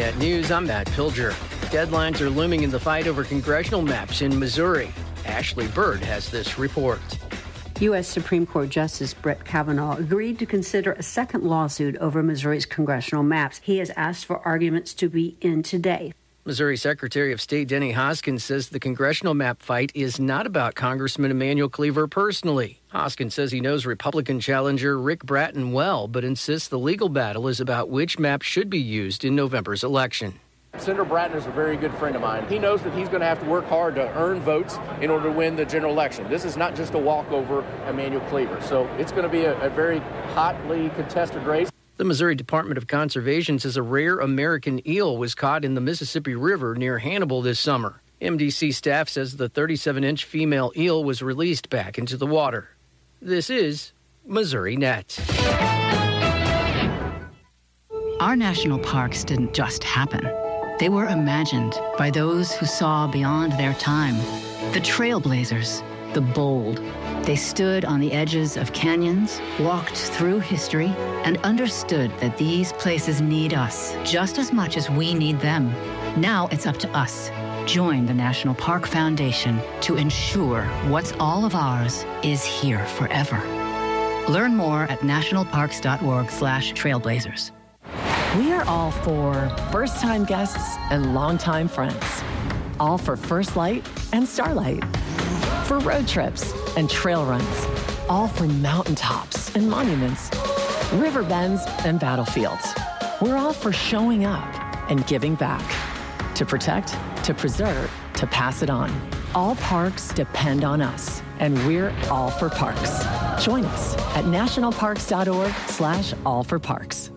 Net News, I'm Matt Pilger. Deadlines are looming in the fight over congressional maps in Missouri. Ashley Bird has this report. U.S. Supreme Court Justice Brett Kavanaugh agreed to consider a second lawsuit over Missouri's congressional maps. He has asked for arguments to be in today. Missouri Secretary of State Denny Hoskins says the congressional map fight is not about Congressman Emanuel Cleaver personally. Hoskins says he knows Republican challenger Rick Bratton well, but insists the legal battle is about which map should be used in November's election. Senator Bratton is a very good friend of mine. He knows that he's going to have to work hard to earn votes in order to win the general election. This is not just a walkover Emanuel Cleaver. So it's going to be a very hotly contested race. The Missouri Department of Conservation says a rare American eel was caught in the Mississippi River near Hannibal this summer. MDC staff says the 37-inch female eel was released back into the water. This is Missouri Net. Our national parks didn't just happen. They were imagined by those who saw beyond their time. The trailblazers, the bold. They stood on the edges of canyons, walked through history, and understood that these places need us just as much as we need them. Now it's up to us. Join the National Park Foundation to ensure what's all of ours is here forever. Learn more at nationalparks.org/trailblazers. We are all for first-time guests and longtime friends. All for First Light and Starlight. For road trips and trail runs. All for mountaintops and monuments. River bends and battlefields. We're all for showing up and giving back. To protect, to preserve, to pass it on. All parks depend on us, and we're all for parks. Join us at nationalparks.org/allforparks.